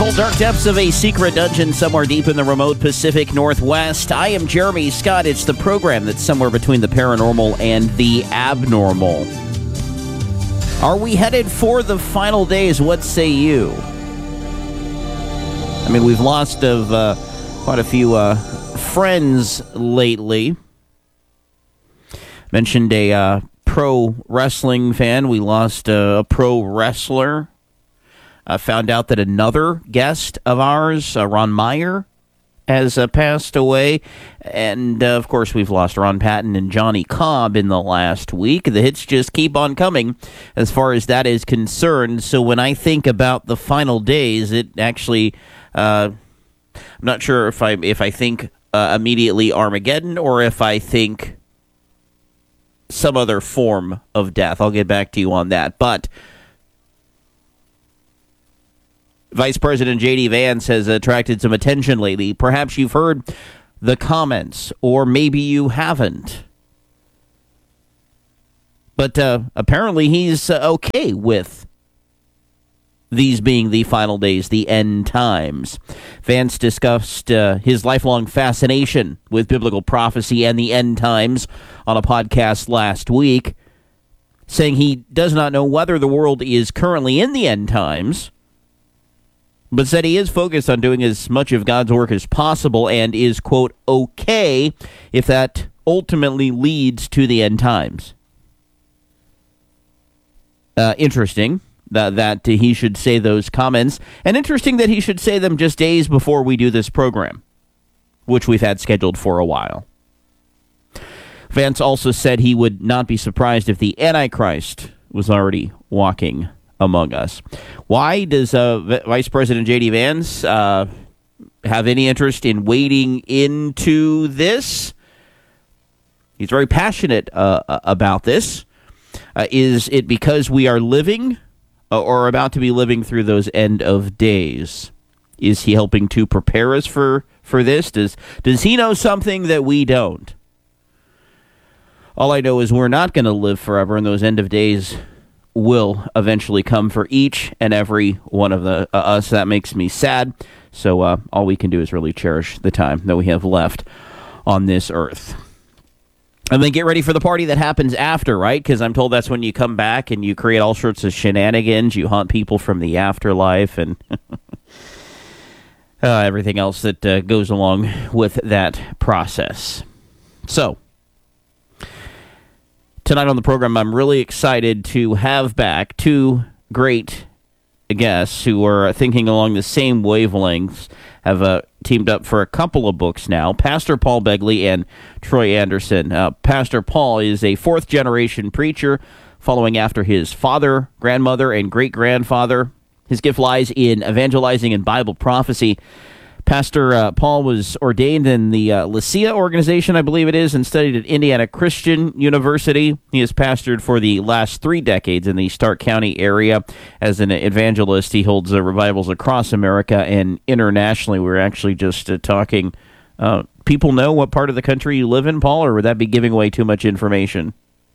cold, dark depths of a secret dungeon somewhere deep in the remote Pacific Northwest. I am Jeremy Scott. It's the program that's somewhere between the paranormal and the abnormal. Are we headed for the final days? What say you? I mean, we've lost quite a few friends lately. Mentioned a pro wrestling fan. We lost a pro wrestler. Found out that another guest of ours, Ron Meyer, has passed away. And, of course, we've lost Ron Patton and Johnny Cobb in the last week. The hits just keep on coming as far as that is concerned. So when I think about the final days, it actually, I'm not sure if I think immediately Armageddon or if I think some other form of death. I'll get back to you on that. But Vice President J.D. Vance has attracted some attention lately. Perhaps you've heard the comments, or maybe you haven't. But apparently he's okay with these being the final days, the end times. Vance discussed his lifelong fascination with biblical prophecy and the end times on a podcast last week, saying he does not know whether the world is currently in the end times, but said he is focused on doing as much of God's work as possible and is, quote, okay if that ultimately leads to the end times. Interesting that he should say those comments, and interesting that he should say them just days before we do this program, which we've had scheduled for a while. Vance also said he would not be surprised if the Antichrist was already walking among us. Why does Vice President J.D. Vance have any interest in wading into this? He's very passionate about this. Is it because we are living or about to be living through those end of days? Is he helping to prepare us for this? Does he know something that we don't? All I know is we're not going to live forever, and those end of days will eventually come for each and every one of us. That makes me sad. So all we can do is really cherish the time that we have left on this earth. And then get ready for the party that happens after, right? Because I'm told that's when you come back and you create all sorts of shenanigans. You haunt people from the afterlife and everything else that goes along with that process. So tonight on the program, I'm really excited to have back two great guests who are thinking along the same wavelengths, have teamed up for a couple of books now, Pastor Paul Begley and Troy Anderson. Pastor Paul is a fourth-generation preacher following after his father, grandmother, and great-grandfather. His gift lies in evangelizing and Bible prophecy. Pastor Paul was ordained in the Lycia organization, I believe it is, and studied at Indiana Christian University. He has pastored for the last 3 decades in the Stark County area. As an evangelist, he holds revivals across America and internationally. We were actually just talking. People know what part of the country you live in, Paul, or would that be giving away too much information?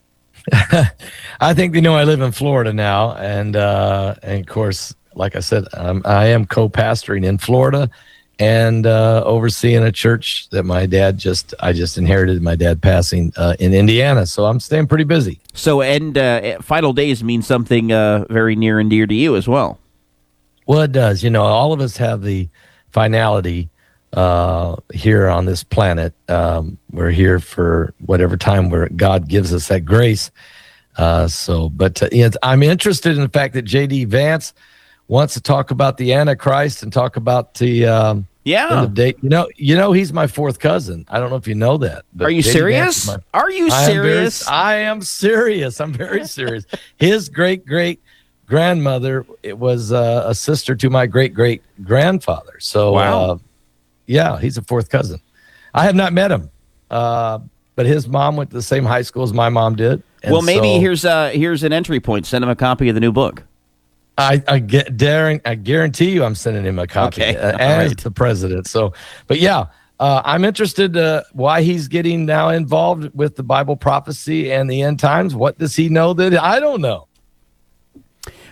I think they know I live in Florida now, and of course, like I said, I am co-pastoring in Florida and overseeing a church that I just inherited, my dad passing in Indiana. So I'm staying pretty busy. So, final days mean something very near and dear to you as well. Well, it does. You know, all of us have the finality here on this planet. We're here for whatever time where God gives us that grace. I'm interested in the fact that J.D. Vance wants to talk about the Antichrist and talk about the end of day. You know, he's my fourth cousin. I don't know if you know that. Are you serious? Are you serious? I am serious. I'm very serious. His great grandmother was a sister to my great grandfather. So, wow. He's a fourth cousin. I have not met him, but his mom went to the same high school as my mom did. Well, maybe here's an entry point. Send him a copy of the new book. I guarantee you I'm sending him a copy as the president. So, but I'm interested why he's getting now involved with the Bible prophecy and the end times. What does he know that I don't know?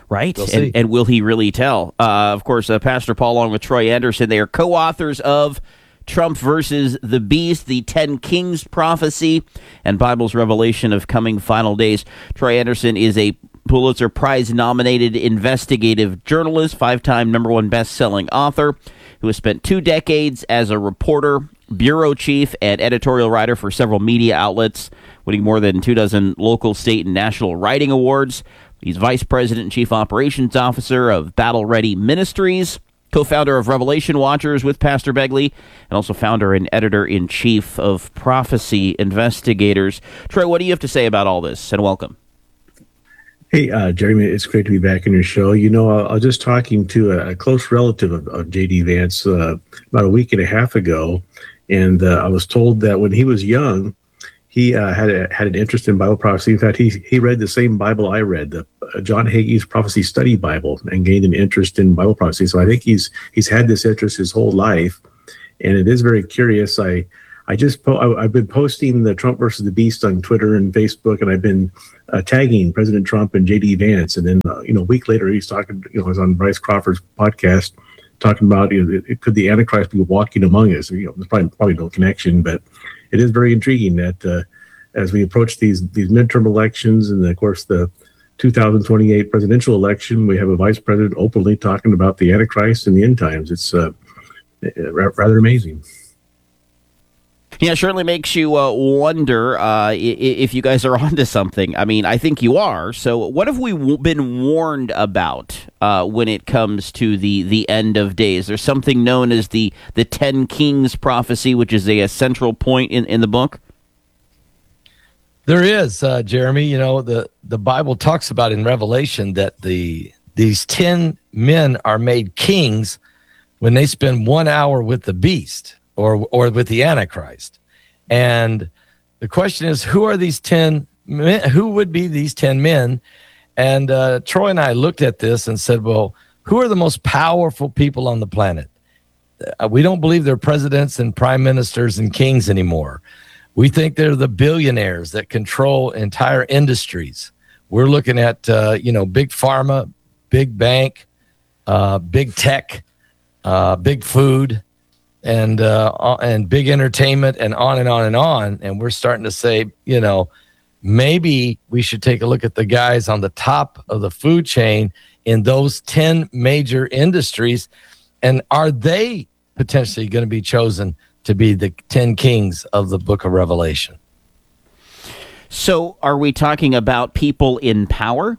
Right? We'll see. And will he really tell? Of course, Pastor Paul, along with Troy Anderson, they are co-authors of Trump versus the Beast, the 10 Kings prophecy, and Bible's revelation of coming final days. Troy Anderson is a Pulitzer Prize-nominated investigative journalist, 5-time #1 best-selling author, who has spent 2 decades as a reporter, bureau chief, and editorial writer for several media outlets, winning more than 24 local, state, and national writing awards. He's vice president and chief operations officer of Battle Ready Ministries, co-founder of Revelation Watchers with Pastor Begley, and also founder and editor-in-chief of Prophecy Investigators. Troy, what do you have to say about all this? And welcome. Hey, Jeremy, it's great to be back on your show. You know, I was just talking to a close relative of J.D. Vance about a week and a half ago, and I was told that when he was young, he had an interest in Bible prophecy. In fact, he read the same Bible I read, the John Hagee's Prophecy Study Bible, and gained an interest in Bible prophecy. So I think he's had this interest his whole life, and it is very curious. I've been posting the Trump versus the Beast on Twitter and Facebook, and I've been tagging President Trump and J.D. Vance. And then, a week later, he's talking, I was on Bryce Crawford's podcast talking about, could the Antichrist be walking among us? There's probably no connection, but it is very intriguing that as we approach these midterm elections and, of course, the 2028 presidential election, we have a vice president openly talking about the Antichrist and the end times. It's rather amazing. Yeah, it certainly makes you wonder if you guys are onto something. I mean, I think you are. So what have we been warned about when it comes to the end of days? There's something known as the 10 Kings prophecy, which is a central point in the book. There is, Jeremy. The Bible talks about in Revelation that these 10 men are made kings when they spend 1 hour with the beast or with the Antichrist. And the question is, who are these 10 men? Who would be these 10 men? And Troy and I looked at this and said, well, who are the most powerful people on the planet? We don't believe they're presidents and prime ministers and kings anymore. We think they're the billionaires that control entire industries. We're looking at, big pharma, big bank, big tech, big food, and big entertainment, and on and on and on. And we're starting to say, maybe we should take a look at the guys on the top of the food chain in those 10 major industries. And are they potentially going to be chosen to be the 10 kings of the book of Revelation? So are we talking about people in power?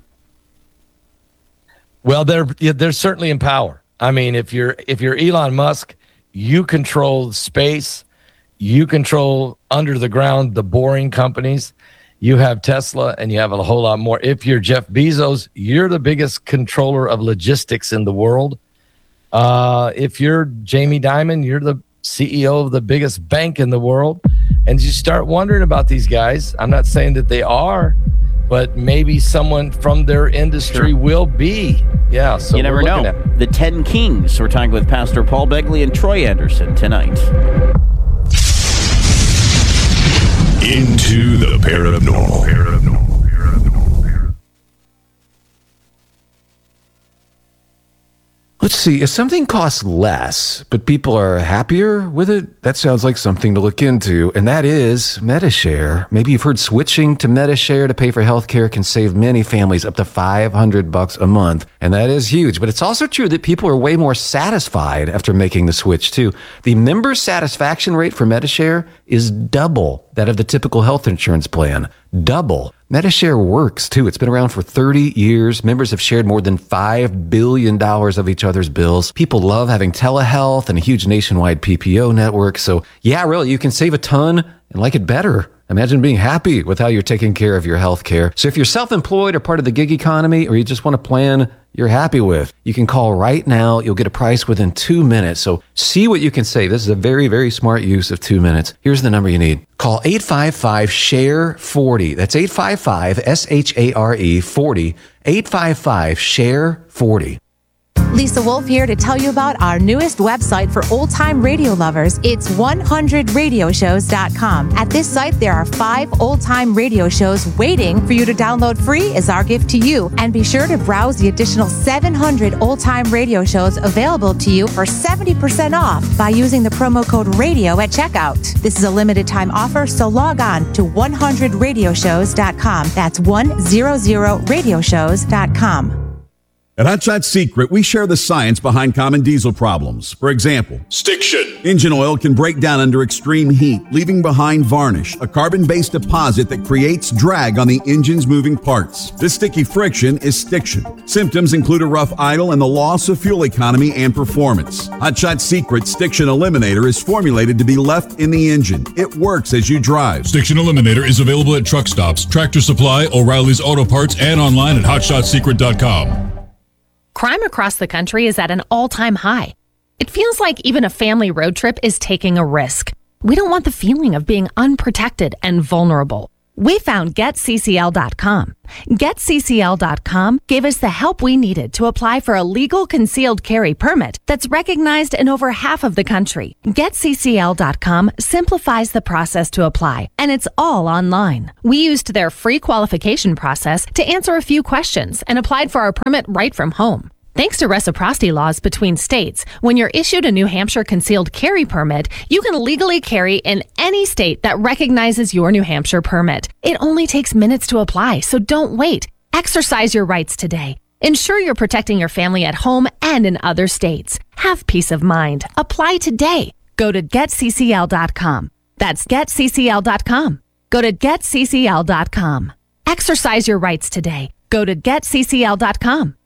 Well, they're certainly in power. I mean, if you're Elon Musk, you control space, you control under the ground, the boring companies. You have Tesla, and you have a whole lot more. If you're Jeff Bezos, you're the biggest controller of logistics in the world. If you're Jamie Dimon, you're the CEO of the biggest bank in the world. And you start wondering about these guys. I'm not saying that they are, but maybe someone from their industry will be. Yeah, so you never know. The 10 Kings. We're talking with Pastor Paul Begley and Troy Anderson tonight. Into the paranormal. Let's see, if something costs less, but people are happier with it, that sounds like something to look into, and that is Medi-Share. Maybe you've heard switching to Medi-Share to pay for healthcare can save many families up to $500 a month, and that is huge. But it's also true that people are way more satisfied after making the switch, too. The member satisfaction rate for Medi-Share is double that of the typical health insurance plan. Double. Medi-Share works, too. It's been around for 30 years. Members have shared more than $5 billion of each other's bills. People love having telehealth and a huge nationwide PPO network. So, yeah, really, you can save a ton and like it better. Imagine being happy with how you're taking care of your health care. So if you're self-employed or part of the gig economy, or you just want a plan you're happy with, you can call right now. You'll get a price within 2 minutes. So see what you can save. This is a very, very smart use of 2 minutes. Here's the number you need. Call 855-SHARE-40. That's 855-SHARE-40. 855-SHARE-40. Lisa Wolf here to tell you about our newest website for old-time radio lovers. It's 100radioshows.com. At this site, there are 5 old-time radio shows waiting for you to download free as our gift to you. And be sure to browse the additional 700 old-time radio shows available to you for 70% off by using the promo code RADIO at checkout. This is a limited time offer, so log on to 100radioshows.com. That's 100radioshows.com. At Hot Shot Secret, we share the science behind common diesel problems. For example, Stiction. engine oil can break down under extreme heat, leaving behind varnish, a carbon-based deposit that creates drag on the engine's moving parts. This sticky friction is stiction. Symptoms include a rough idle and the loss of fuel economy and performance. Hot Shot Secret Stiction Eliminator is formulated to be left in the engine. It works as you drive. Stiction Eliminator is available at truck stops, Tractor Supply, O'Reilly's Auto Parts, and online at hotshotsecret.com. Crime across the country is at an all-time high. It feels like even a family road trip is taking a risk. We don't want the feeling of being unprotected and vulnerable. We found GetCCL.com. GetCCL.com gave us the help we needed to apply for a legal concealed carry permit that's recognized in over half of the country. GetCCL.com simplifies the process to apply, and it's all online. We used their free qualification process to answer a few questions and applied for our permit right from home. Thanks to reciprocity laws between states, when you're issued a New Hampshire concealed carry permit, you can legally carry in any state that recognizes your New Hampshire permit. It only takes minutes to apply, so don't wait. Exercise your rights today. Ensure you're protecting your family at home and in other states. Have peace of mind. Apply today. Go to GetCCL.com. That's GetCCL.com. Go to GetCCL.com. Exercise your rights today. Go to GetCCL.com.